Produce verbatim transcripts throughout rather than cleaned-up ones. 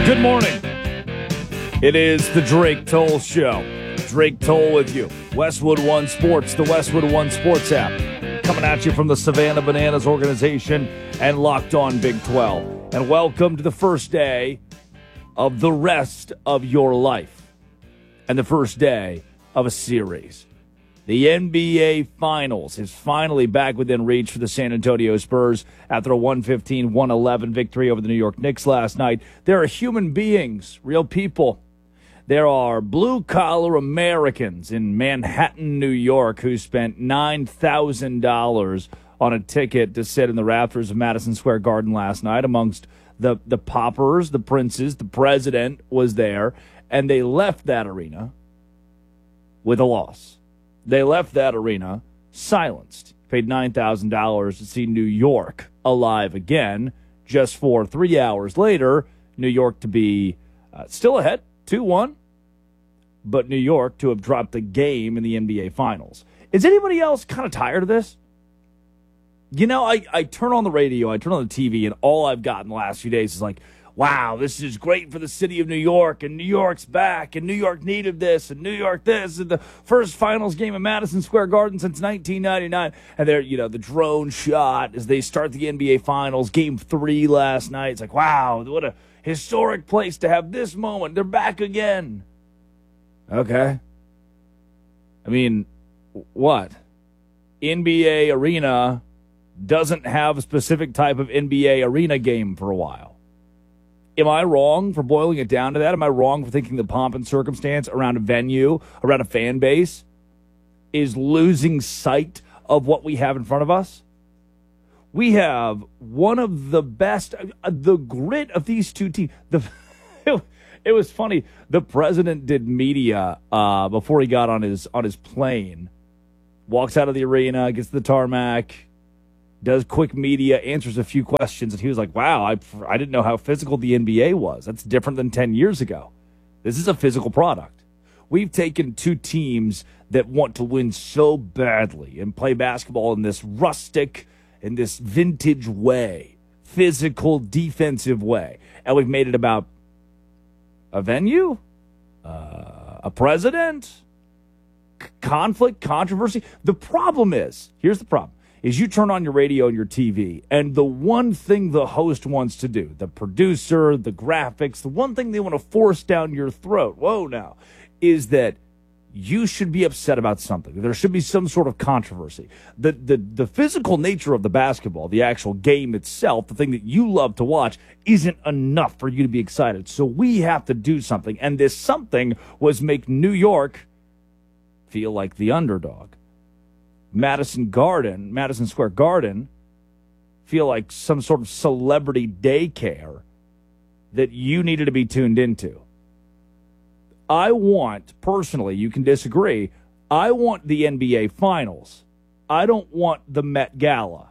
Good morning. It is the Drake Toll Show. Drake Toll with you. Westwood One Sports, the Westwood One Sports app. Coming at you from the Savannah Bananas organization and Locked On Big twelve. And welcome to the first day of the rest of your life. And the first day of a series. The N B A Finals is finally back within reach for the San Antonio Spurs after a one fifteen one eleven victory over the New York Knicks last night. There are human beings, real people. There are blue-collar Americans in Manhattan, New York, who spent nine thousand dollars on a ticket to sit in the rafters of Madison Square Garden last night. Amongst the, the poppers, the princes, the president was there, and they left that arena with a loss. They left that arena silenced. Paid nine thousand dollars to see New York alive again, just for three hours later, New York to be uh, still ahead, two one, but New York to have dropped the game in the N B A Finals. Is anybody else kind of tired of this? You know, I, I turn on the radio, I turn on the T V, and all I've got in the last few days is like, wow, this is great for the city of New York, and New York's back, and New York needed this, and New York this, and the first finals game at Madison Square Garden since nineteen ninety-nine. And there, you know, the drone shot as they start the N B A Finals, game three last night. It's like, wow, what a historic place to have this moment. They're back again. Okay. I mean, what? N B A Arena doesn't have a specific type of N B A Arena game for a while. Am I wrong for boiling it down to that? Am I wrong for thinking the pomp and circumstance around a venue, around a fan base, is losing sight of what we have in front of us? We have one of the best, uh, the grit of these two teams. The, it, it was funny. The president did media uh, before he got on his on his plane. Walks out of the arena, gets to the tarmac, does quick media, answers a few questions, and he was like, wow, I, I didn't know how physical the N B A was. That's different than ten years ago. This is a physical product. We've taken two teams that want to win so badly and play basketball in this rustic, in this vintage way, physical, defensive way, and we've made it about a venue, uh, a president, c- conflict, controversy. The problem is, here's the problem. is you turn on your radio and your T V, and the one thing the host wants to do, the producer, the graphics, the one thing they want to force down your throat, whoa now, is that you should be upset about something. There should be some sort of controversy. The, the, the physical nature of the basketball, the actual game itself, the thing that you love to watch, isn't enough for you to be excited. So we have to do something, and this something was make New York feel like the underdog. Madison Garden, Madison Square Garden, feel like some sort of celebrity daycare that you needed to be tuned into. I want, personally, you can disagree, I want the N B A Finals. I don't want the Met Gala.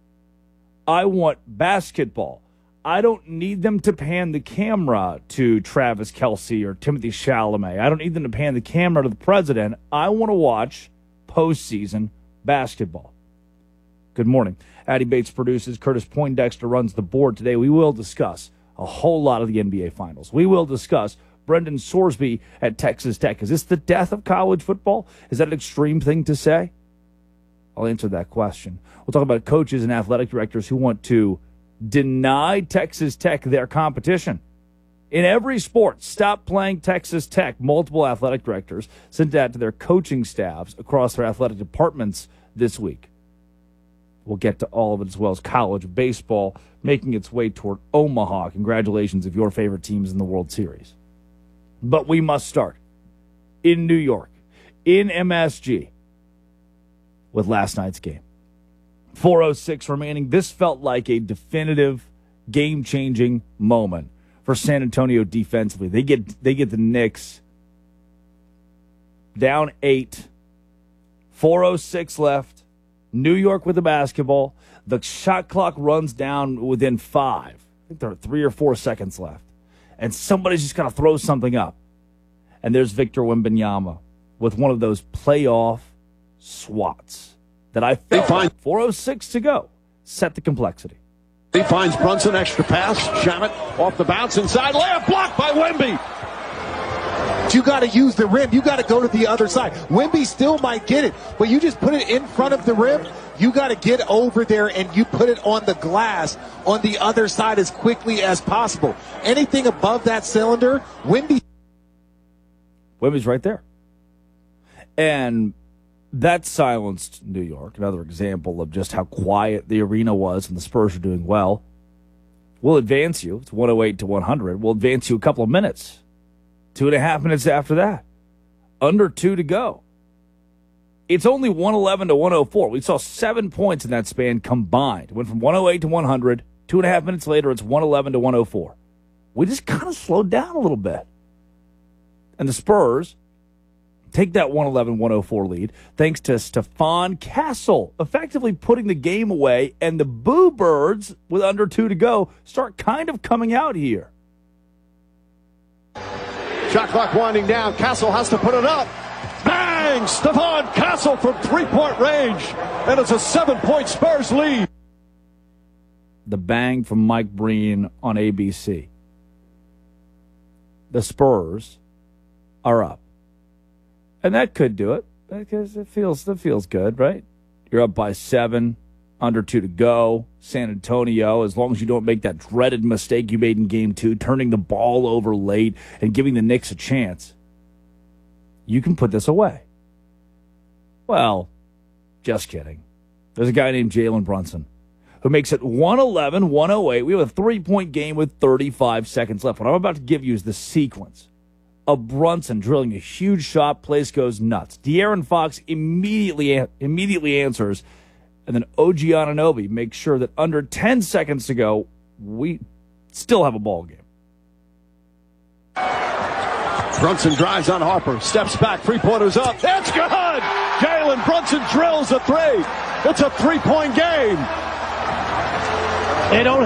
I want basketball. I don't need them to pan the camera to Travis Kelce or Timothy Chalamet. I don't need them to pan the camera to the president. I want to watch postseason basketball. Good morning. Addie Bates produces. Curtis Poindexter runs the board today. We will discuss a whole lot of the N B A Finals. We will discuss Brendan Sorsby at Texas Tech. Is this the death of college football? Is that an extreme thing to say? I'll answer that question. We'll talk about coaches and athletic directors who want to deny Texas Tech their competition. In every sport, stop playing Texas Tech. Multiple athletic directors sent that to their coaching staffs across their athletic departments this week. We'll get to all of it, as well as college baseball making its way toward Omaha. Congratulations if your favorite team's in the World Series. But we must start in New York, in M S G, with last night's game. four oh six remaining. This felt like a definitive, game-changing moment for San Antonio defensively. They get they get the Knicks down eight, four oh six left. New York with the basketball. The shot clock runs down within five. I think there are three or four seconds left. And somebody's just got to throw something up. And there's Victor Wembanyama with one of those playoff swats that I think four oh six to go set the complexity. He finds Brunson, extra pass. Shamet off the bounce inside. Layup blocked by Wemby. You got to use the rim. You got to go to the other side. Wemby still might get it, but you just put it in front of the rim. You got to get over there and you put it on the glass on the other side as quickly as possible. Anything above that cylinder, Wemby. Wemby's right there. And that silenced New York. Another example of just how quiet the arena was and the Spurs are doing well. We'll advance you. It's one oh eight to one hundred. We'll advance you a couple of minutes. Two and a half minutes after that. Under two to go. It's only one eleven to one oh four. We saw seven points in that span combined. Went from one oh eight to one hundred. Two and a half minutes later, it's one eleven to one oh four. We just kind of slowed down a little bit. And the Spurs take that one eleven one oh four lead thanks to Stephon Castle effectively putting the game away, and the Boo Birds, with under two to go, start kind of coming out here. Shot clock winding down. Castle has to put it up. Bang! Stephon Castle from three-point range. And it's a seven-point Spurs lead. The bang from Mike Breen on A B C. The Spurs are up. And that could do it because it feels, that feels good, right? You're up by seven, under two to go. San Antonio, as long as you don't make that dreaded mistake you made in game two, turning the ball over late and giving the Knicks a chance, you can put this away. Well, just kidding. There's a guy named Jalen Brunson who makes it one eleven one oh eight. We have a three-point game with thirty-five seconds left. What I'm about to give you is the sequence of Brunson drilling a huge shot. Place goes nuts. De'Aaron Fox immediately immediately answers, and then O G Anunoby makes sure that under ten seconds to go, we still have a ball game. Brunson drives on Harper, steps back, three-pointers up. It's good! Jalen Brunson drills a three. It's a three-point game. They don't